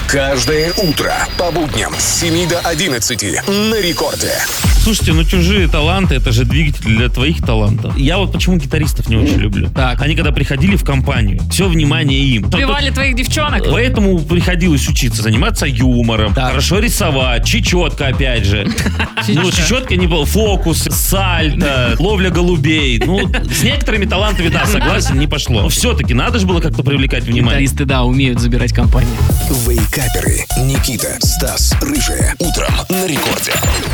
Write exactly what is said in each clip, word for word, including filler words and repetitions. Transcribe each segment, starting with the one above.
Каждое утро по будням с семи до одиннадцати на рекорде. Слушайте, ну чужие таланты — это же двигатель для твоих талантов. Я вот почему гитаристов не очень люблю. Так. Они когда приходили в компанию, все внимание им. Убивали твоих девчонок. Поэтому приходилось учиться заниматься юмором, Так. хорошо рисовать, чечетка опять же. Ну, чечетка не было, фокус, сальто, ловля голубей. Ну, с некоторыми талантами, да, согласен, не пошло. Но все-таки надо же было как-то привлекать внимание. Гитаристы, да, умеют забирать компанию. Вейкаперы Никита, Стас, Рыжая. Утром на рекорде.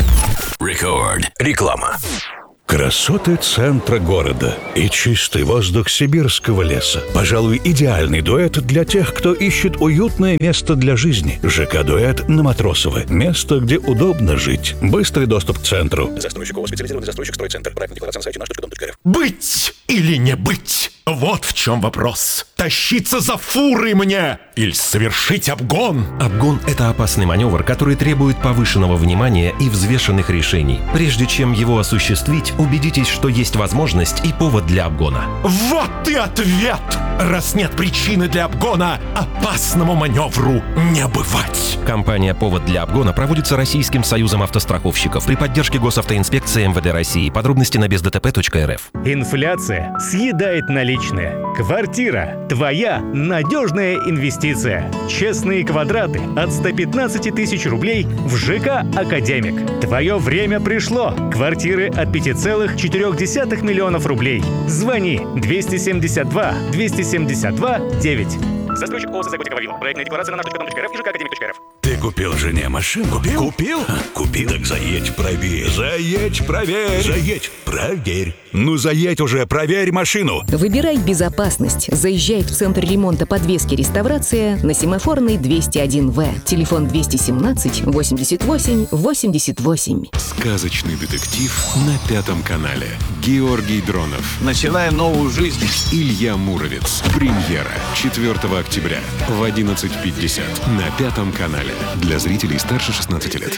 Рекорд. Реклама. Красоты центра города и чистый воздух сибирского леса. Пожалуй, идеальный дуэт для тех, кто ищет уютное место для жизни. ЖК-дуэт на Матросова. Место, где удобно жить. Быстрый доступ к центру. Застройщик ООО «Специализированный застройщик Стройцентр». Проектная декларация на сайте наш точка дом точка эр эф. Быть или не быть? Вот в чем вопрос. Тащиться за фурой мне или совершить обгон? Обгон – это опасный маневр, который требует повышенного внимания и взвешенных решений. Прежде чем его осуществить, убедитесь, что есть возможность и повод для обгона. Вот и ответ! Раз нет причины для обгона, опасному маневру не бывать. Компания «Повод для обгона» проводится Российским союзом автостраховщиков при поддержке Госавтоинспекции эм вэ дэ России. Подробности на без дэ тэ пэ точка эр эф. Инфляция съедает наличные. Квартира – твоя надежная инвестиция. Честные квадраты от ста пятнадцати тысяч рублей в ЖК «Академик». Твое время пришло. Квартиры от пяти целых четырёх десятых миллионов рублей. Звони двести семьдесят два двести семьдесят два девять. Застройщик ООО «Заготика Вавилов». Проектная декларация на наш точка дом точка эр эф и ЖК «Академик точка эр эф». Ты купил жене машину? Купил? Купил? Ха, купил. Так заедь, проверь. Заедь, проверь. Заедь, проверь. Ну, заедь уже, проверь машину. Выбирай безопасность. Заезжай в Центр ремонта подвески «Реставрация» на Семафорной двести один вэ. Телефон двести семнадцать восемьдесят восемь восемьдесят восемь. Сказочный детектив на Пятом канале. Георгий Дронов. Начинаем новую жизнь. Илья Муромец. Премьера четвёртого октября в одиннадцать пятьдесят на Пятом канале. Для зрителей старше шестнадцати лет.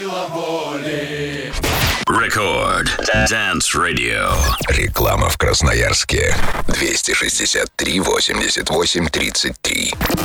Рекорд. Dance Radio. Реклама в Красноярске. двести шестьдесят три восемьдесят восемь тридцать три.